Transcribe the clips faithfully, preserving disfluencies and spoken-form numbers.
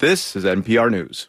This is N P R News.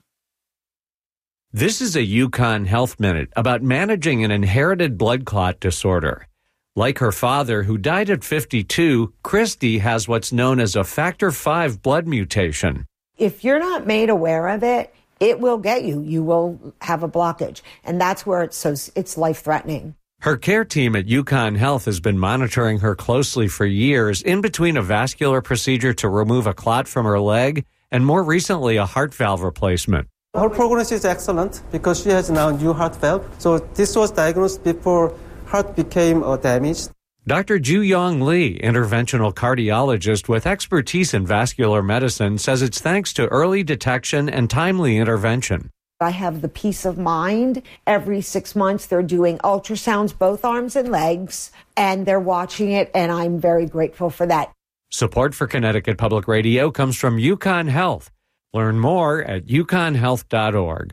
This is a Yukon Health Minute about managing an inherited blood clot disorder. Like her father, who died at fifty-two, Christy has what's known as a factor five blood mutation. If you're not made aware of it, it will get you. You will have a blockage. And that's where it's so it's life-threatening. Her care team at Yukon Health has been monitoring her closely for years, in between a vascular procedure to remove a clot from her leg and more recently a heart valve replacement. Her progress is excellent because she has now a new heart valve. So this was diagnosed before heart became uh, damaged. Doctor Ju-Yong Lee, interventional cardiologist with expertise in vascular medicine, says it's thanks to early detection and timely intervention. I have the peace of mind. Every six months, they're doing ultrasounds, both arms and legs, and they're watching it, and I'm very grateful for that. Support for Connecticut Public Radio comes from Yukon Health. Learn more at yukon health dot org.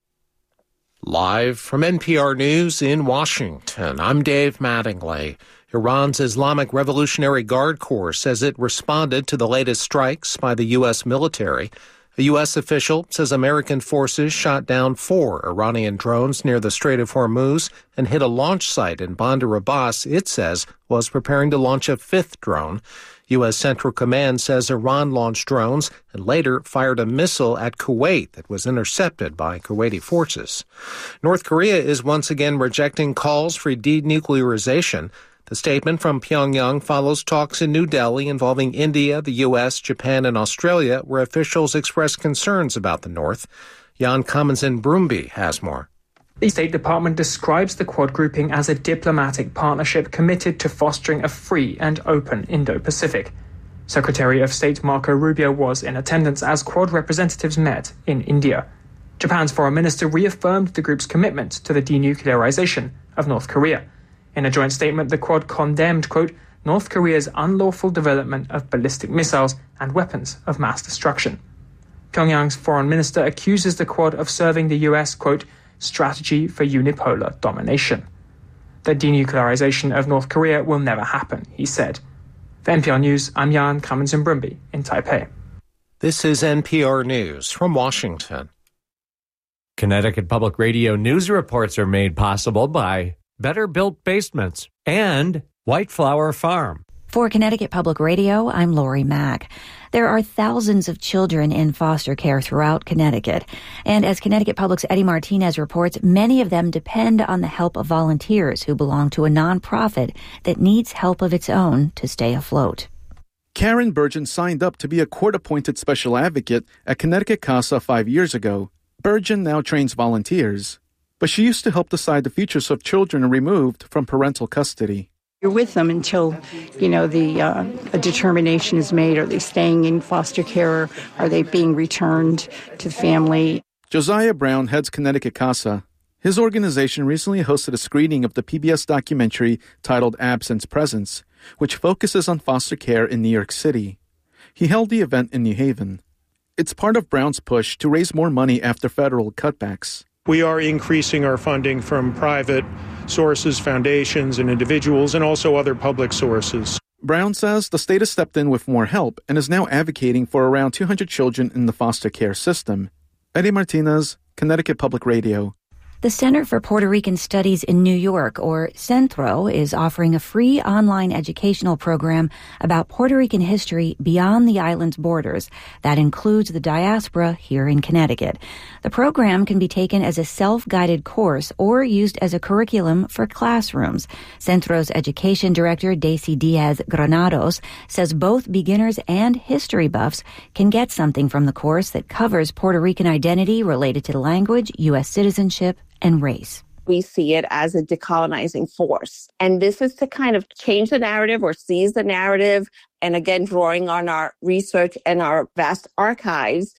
Live from N P R News in Washington, I'm Dave Mattingly. Iran's Islamic Revolutionary Guard Corps says it responded to the latest strikes by the U S military. A U S official says American forces shot down four Iranian drones near the Strait of Hormuz and hit a launch site in Bandar Abbas it says was preparing to launch a fifth drone. U S Central Command says Iran launched drones and later fired a missile at Kuwait that was intercepted by Kuwaiti forces. North Korea is once again rejecting calls for denuclearization. The statement from Pyongyang follows talks in New Delhi involving India, the U S, Japan, and Australia, where officials expressed concerns about the North. Jan Kammensen-Brumby has more. The State Department describes the Quad grouping as a diplomatic partnership committed to fostering a free and open Indo-Pacific. Secretary of State Marco Rubio was in attendance as Quad representatives met in India. Japan's foreign minister reaffirmed the group's commitment to the denuclearization of North Korea. In a joint statement, the Quad condemned, quote, North Korea's unlawful development of ballistic missiles and weapons of mass destruction. Pyongyang's foreign minister accuses the Quad of serving the U S, quote, strategy for unipolar domination. The denuclearization of North Korea will never happen, he said. For N P R News, I'm Jan Kammensen-Brumby in Taipei. This is N P R News from Washington. Connecticut Public Radio news reports are made possible by Better Built Basements and White Flower Farm. For Connecticut Public Radio, I'm Lori Mack. There are thousands of children in foster care throughout Connecticut. And as Connecticut Public's Eddie Martinez reports, many of them depend on the help of volunteers who belong to a nonprofit that needs help of its own to stay afloat. Karen Burgeon signed up to be a court-appointed special advocate at Connecticut CASA five years ago. Burgeon now trains volunteers, but she used to help decide the futures of children removed from parental custody. You're with them until, you know, the uh, a determination is made. Are they staying in foster care? Or are they being returned to the family? Josiah Brown heads Connecticut CASA. His organization recently hosted a screening of the P B S documentary titled Absence Presence, which focuses on foster care in New York City. He held the event in New Haven. It's part of Brown's push to raise more money after federal cutbacks. We are increasing our funding from private sources, foundations, and individuals, and also other public sources. Brown says the state has stepped in with more help and is now advocating for around two hundred children in the foster care system. Eddie Martinez, Connecticut Public Radio. The Center for Puerto Rican Studies in New York, or Centro, is offering a free online educational program about Puerto Rican history beyond the island's borders. That includes the diaspora here in Connecticut. The program can be taken as a self-guided course or used as a curriculum for classrooms. Centro's education director, Daisy Diaz Granados, says both beginners and history buffs can get something from the course that covers Puerto Rican identity related to language, U S citizenship, and race. We see it as a decolonizing force. And this is to kind of change the narrative or seize the narrative. And again, drawing on our research and our vast archives